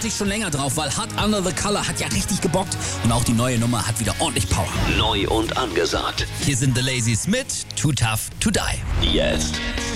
warte ich schon länger drauf, weil Hot Under the Collar hat ja richtig gebockt und auch die neue Nummer hat wieder ordentlich Power. Neu und angesagt. Hier sind The Lazy Smith, Too Tough to Die. Jetzt